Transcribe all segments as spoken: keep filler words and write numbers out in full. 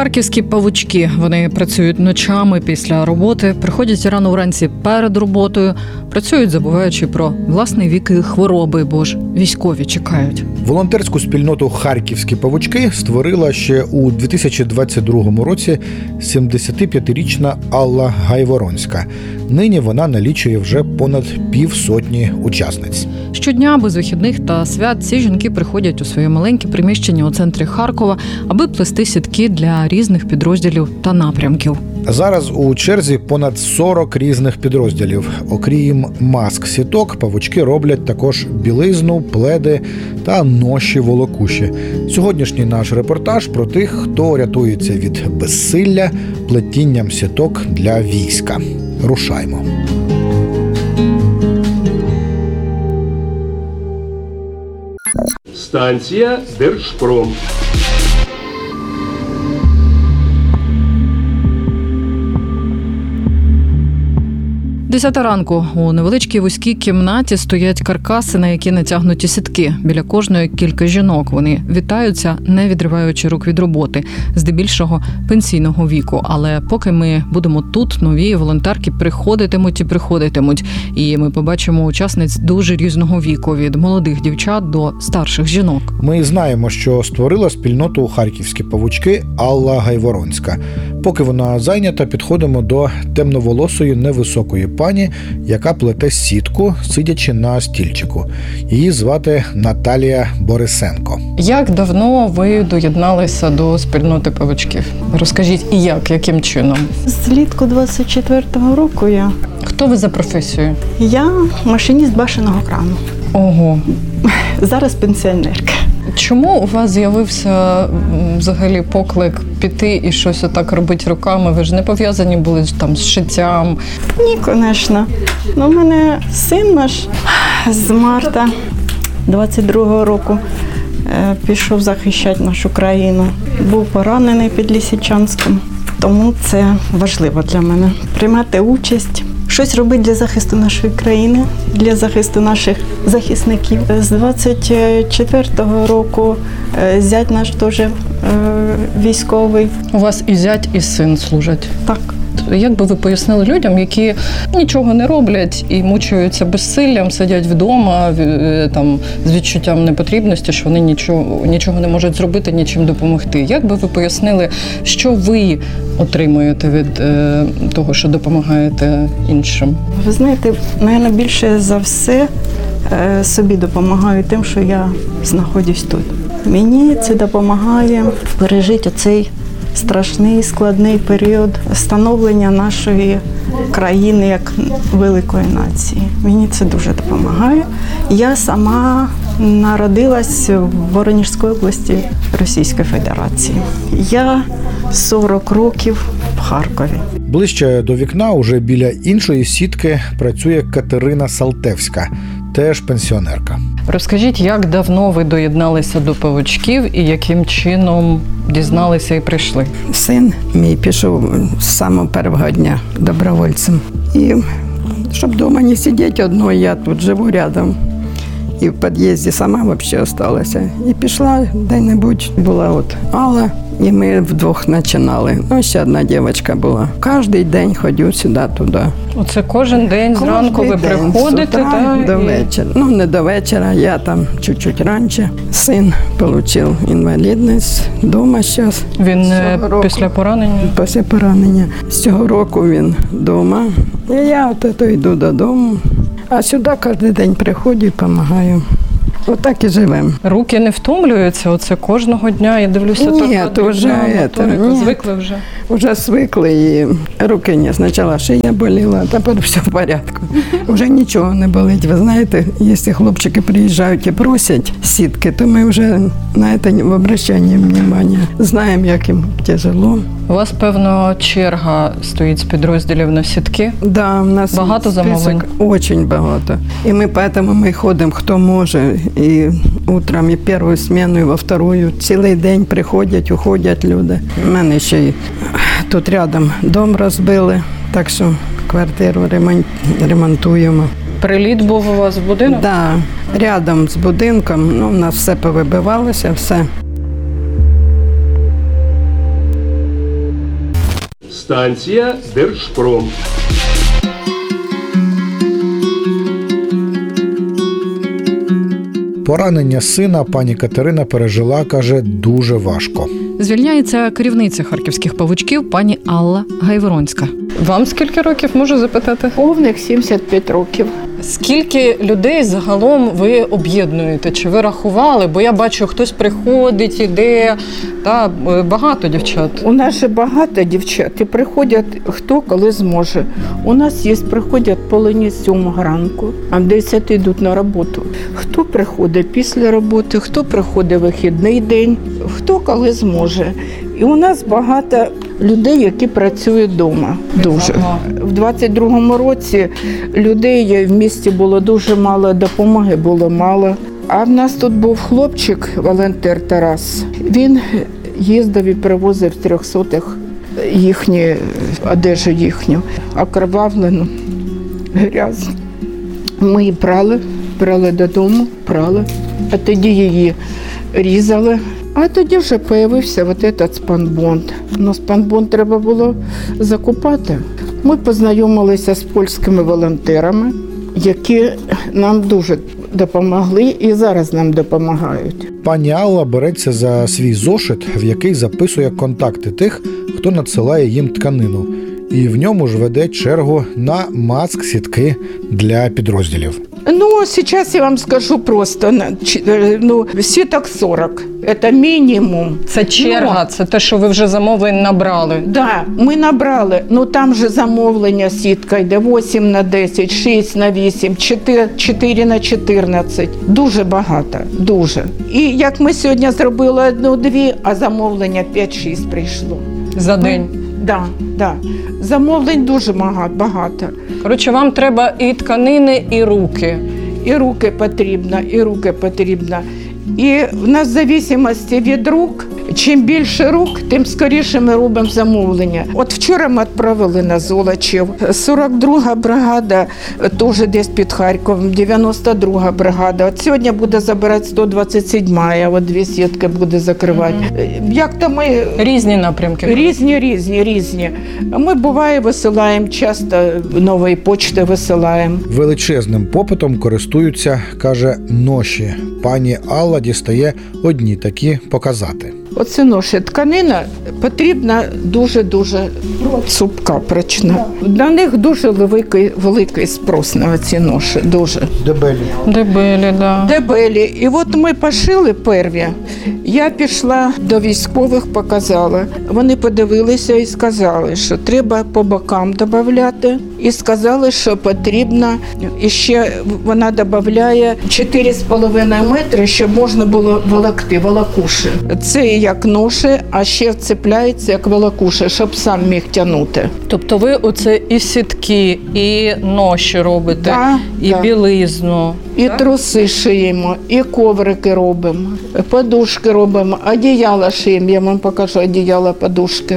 Харківські павучки. Вони працюють ночами після роботи, приходять рано вранці перед роботою, працюють, забуваючи про власний вік і хвороби, бо ж військові чекають. Волонтерську спільноту «Харківські павучки» створила ще у дві тисячі двадцять другому році сімдесятип'ятирічна Алла Гайворонська. Нині вона налічує вже понад півсотні учасниць. Щодня, без вихідних та свят, ці жінки приходять у своє маленьке приміщення у центрі Харкова, аби плести сітки для різних підрозділів та напрямків. Зараз у черзі понад сорок різних підрозділів. Окрім маск-сіток, павучки роблять також білизну, пледи та ноші-волокуші. Сьогоднішній наш репортаж про тих, хто рятується від безсилля плетінням сіток для війська. Рушаймо. Станція Держпром. Десята ранку. У невеличкій вузькій кімнаті стоять каркаси, на які натягнуті сітки. Біля кожної кілька жінок. Вони вітаються, не відриваючи рук від роботи, здебільшого пенсійного віку. Але поки ми будемо тут, нові волонтерки приходитимуть і приходитимуть. І ми побачимо учасниць дуже різного віку, від молодих дівчат до старших жінок. Ми знаємо, що створила спільноту «Харківські павучки» Алла Гайворонська. Поки вона зайнята, підходимо до темноволосої невисокої пані, яка плете сітку, сидячи на стільчику. Її звати Наталія Борисенко. Як давно ви доєдналися до спільноти павучків? Розкажіть, і як, яким чином? Злітку двадцять четвертого року я. Хто ви за професією? Я машиніст башеного крану. Ого. Зараз пенсіонерка. Чому у вас з'явився взагалі поклик піти і щось отак робити руками? Ви ж не пов'язані були там з шиттям? Ні, звісно. Ну, у мене син наш з марта двадцять другого року пішов захищати нашу країну. Був поранений під Лисичанськом, тому це важливо для мене. Приймати участь. Щось робити для захисту нашої країни, для захисту наших захисників. З двадцять четвертого року зять наш теж військовий. У вас і зять, і син служать? Так. Як би ви пояснили людям, які нічого не роблять і мучаються безсиллям, сидять вдома там, з відчуттям непотрібності, що вони нічого, нічого не можуть зробити, нічим допомогти? Як би ви пояснили, що ви отримуєте від е, того, що допомагаєте іншим? Ви знаєте, мабуть, більше за все е, собі допомагаю тим, що я знаходжусь тут. Мені це допомагає пережити оцей страшний, складний період становлення нашої країни як великої нації. Мені це дуже допомагає. Я сама народилась в Воронежській області Російської Федерації. Я сорок років в Харкові. Ближче до вікна, уже біля іншої сітки, працює Катерина Салтевська, теж пенсіонерка. Розкажіть, як давно ви доєдналися до павучків і яким чином дізналися і прийшли? Син мій пішов з самого першого дня добровольцем. І щоб вдома не сидіти одною, я тут живу рядом. І в під'їзді сама взагалі залишилася. І пішла де-небудь, була от Алла, і ми вдвох починали. Ну, ще одна дівчинка була. Кожен день ходю сюди-туди. Оце кожен день Кожен зранку ви день, приходите? з утра та, до і... вечора. Ну, не до вечора, я там чуть-чуть раніше. Син отримав інвалідність вдома зараз. Він після поранення? Після поранення. З цього року він вдома. І я от то йду додому. А сюди кожен день приходжу і допомагаю. Отак і живемо. Руки не втомлюються? Оце кожного дня, я дивлюся, ні, то вже моторика, звикли вже? Вже звикли і руки не. Спочатку шия боліла, а тепер все в порядку. Вже нічого не болить. Ви знаєте, якщо хлопчики приїжджають і просять сітки, то ми вже на це не обращаємо уваги. Знаємо, як їм тяжело. У вас, певно, черга стоїть з підрозділів на сітки? Да, у нас багато замовлень? Дуже багато. І ми тому ми ходимо, хто може. І утром, і першу зміну, і во вторую. Цілий день приходять, уходять люди. У мене ще й тут рядом дом розбили, так що квартиру ремонтуємо. Приліт був у вас в будинок? Так, да, рядом з будинком, ну, у нас все повибивалося, все. Станція Держпром. Поранення сина пані Катерина пережила, каже, дуже важко. Звільняється керівниця харківських павучків пані Алла Гайворонська. Вам скільки років, можу запитати? Повних сімдесят п'ять років. Скільки людей загалом ви об'єднуєте? Чи ви рахували? Бо я бачу, хтось приходить, іде, та багато дівчат. У нас же багато дівчат, і приходять хто коли зможе. У нас є, приходять половині сьомого ранку, а в десять йдуть на роботу. Хто приходить після роботи, хто приходить вихідний день, хто коли зможе. І у нас багато людей, які працюють вдома. Дуже. В двадцять другому році людей в місті було дуже мало, допомоги було мало. А в нас тут був хлопчик, волонтер Тарас. Він їздив і привозив трьохсотих їхні, одежу їхню, окровавлену, грязну. Ми її прали, брали додому, прали, а тоді її різали. А тоді вже з'явився ось цей спанбонд. Ну, спанбонд треба було закупати. Ми познайомилися з польськими волонтерами, які нам дуже допомогли і зараз нам допомагають. Пані Алла береться за свій зошит, в який записує контакти тих, хто надсилає їм тканину. І в ньому ж веде чергу на маск-сітки для підрозділів. Ну, сейчас я вам скажу просто, ну, сіток сорок, це мінімум. Це черга, ну, це те, що ви вже замовлень набрали. Так, да, ми набрали, ну там же замовлення сітка йде вісім на десять, шість на вісім, чотири на чотирнадцять, дуже багато, дуже. І як ми сьогодні зробили одну-дві, а замовлення п'ять-шість прийшло. За день? Так, да, да. Замовлень дуже багато. Коротше, вам треба і тканини, і руки. І руки потрібно, і руки потрібно. І в нас в залежності від рук, чим більше рук, тим скоріше ми робимо замовлення. От вчора ми відправили на Золочів. сорок друга бригада, теж десь під Харковом, дев'яносто друга бригада. От сьогодні буде забирати сто двадцять сьома, от дві сітки буде закривати. Mm-hmm. Як то ми... Різні напрямки. Різні, різні, різні. Ми, буває, висилаємо, часто нової почти висилаємо. Величезним попитом користуються, каже, ноші. Пані Алла дістає одні такі показати. Оце ноші. Тканина потрібна дуже-дуже цупка, прочна. Для них дуже великий, великий спрос на ці ноші, дуже. Дебелі. Дебелі, да. Дебелі. І от ми пошили перві. Я пішла до військових, показала. Вони подивилися і сказали, що треба по бокам додати. І сказали, що потрібно, і ще вона додає чотири з половиною метри, щоб можна було волокти, волокуші. Це як ноші, а ще вцепляється як волокуші, щоб сам міг тягнути. Тобто ви оце і сітки, і ноші робите, Да, і да. білизну. І так? труси шиємо, і коврики робимо, подушки робимо, одіяла шиємо, я вам покажу одіяла, подушки.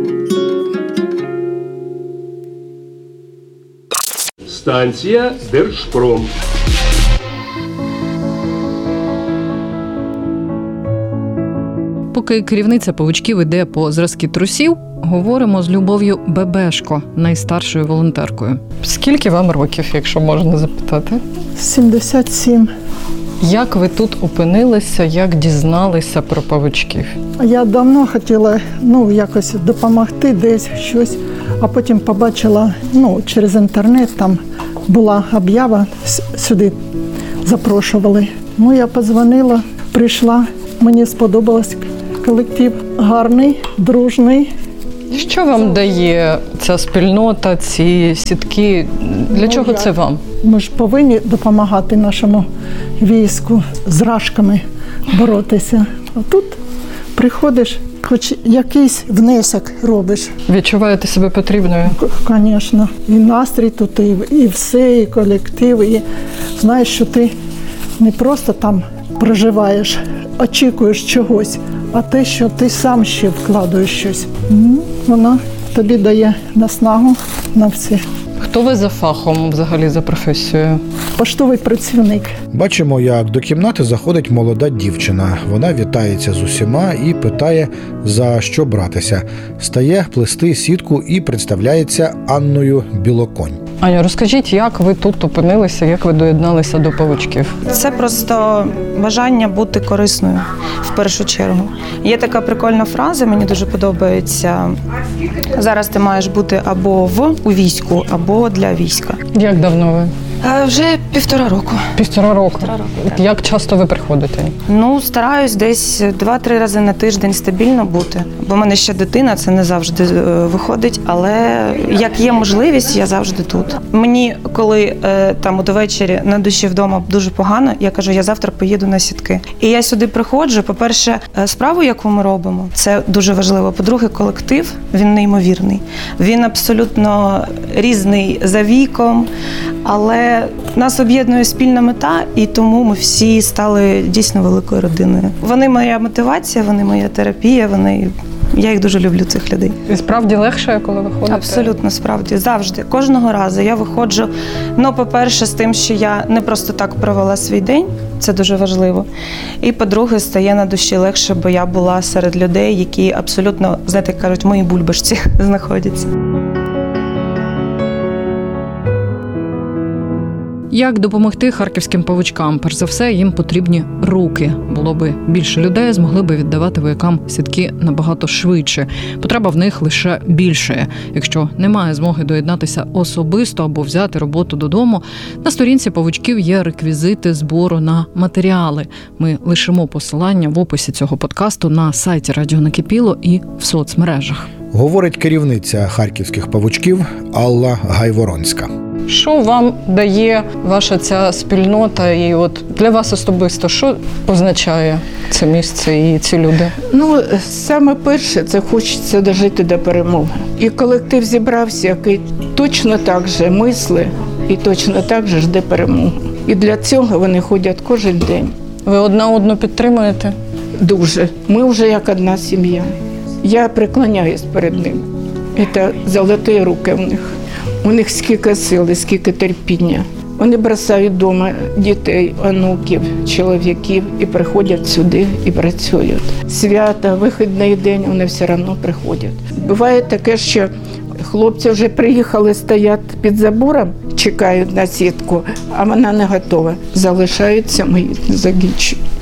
Станція Держпром. Поки керівниця павучків іде по зразки трусів, говоримо з Любов'ю Бебешко, найстаршою волонтеркою. Скільки вам років, якщо можна запитати? сімдесят сім. Як ви тут опинилися, як дізналися про павучків? Я давно хотіла, ну, якось допомогти десь щось, а потім побачила, ну, через інтернет, там була об'ява, сюди запрошували. Ну, я подзвонила, прийшла, мені сподобалось. Колектив гарний, дружний. Що вам дає ця спільнота, ці сітки? Для Ну, чого я- це вам? Ми ж повинні допомагати нашому війську з рашками боротися. А тут приходиш, хоч якийсь внесок робиш. Відчуваєте себе потрібною? Звісно. І настрій тут, і, і все, і колектив. І знаєш, що ти не просто там проживаєш, очікуєш чогось, а те, що ти сам ще вкладаєш щось. Ну, вона тобі дає наснагу на все. Хто ви за фахом, взагалі, за професією? Поштовий працівник. Бачимо, як до кімнати заходить молода дівчина. Вона вітається з усіма і питає, за що братися. Стає плести сітку і представляється Анною Білоконь. Аню, розкажіть, як ви тут опинилися, як ви доєдналися до павучків? Це просто бажання бути корисною в першу чергу. Є така прикольна фраза, мені дуже подобається. Зараз ти маєш бути або в у війську, або для війська. Як давно ви? А вже півтора року. Півтора року. Півтора року, так. Як часто ви приходите? Ну, стараюсь десь два-три рази на тиждень стабільно бути. Бо в мене ще дитина, це не завжди е, виходить, але як є можливість, я завжди тут. Мені, коли е, там от ввечері на душі вдома дуже погано, я кажу, я завтра поїду на сітки. І я сюди приходжу, по-перше, е, справу, яку ми робимо, це дуже важливо. По-друге, колектив, він неймовірний. Він абсолютно різний за віком, але нас об'єднує спільна мета, і тому ми всі стали дійсно великою родиною. Вони моя мотивація, вони моя терапія, вони... Я їх дуже люблю, цих людей. І справді легше, коли виходите? Абсолютно, справді. Завжди. Кожного разу я виходжу, ну, по-перше, з тим, що я не просто так провела свій день, це дуже важливо. І, по-друге, стає на душі легше, бо я була серед людей, які абсолютно, знаєте, як кажуть, в моїй бульбашці знаходяться. Як допомогти харківським павучкам? Перш за все, їм потрібні руки. Було би більше людей, змогли би віддавати воякам сітки набагато швидше. Потреба в них лише більше. Якщо немає змоги доєднатися особисто або взяти роботу додому, на сторінці павучків є реквізити збору на матеріали. Ми лишимо посилання в описі цього подкасту на сайті Радіо Накипіло і в соцмережах. Говорить керівниця харківських павучків Алла Гайворонська. Що вам дає ваша ця спільнота і от для вас особисто, що означає це місце і ці люди? Ну, саме перше, це хочеться дожити до перемоги. І колектив зібрався, який точно так же мислить і точно так же жде перемогу. І для цього вони ходять кожен день. Ви одна одну підтримуєте? Дуже. Ми вже як одна сім'я. Я преклоняюсь перед ним. Це золоті руки в них. У них скільки сили, скільки терпіння. Вони бросають вдома дітей, онуків, чоловіків і приходять сюди і працюють. Свята, вихідний день, вони все одно приходять. Буває таке, що хлопці вже приїхали, стоять під забором, чекають на сітку, а вона не готова. Залишаються мої загічі.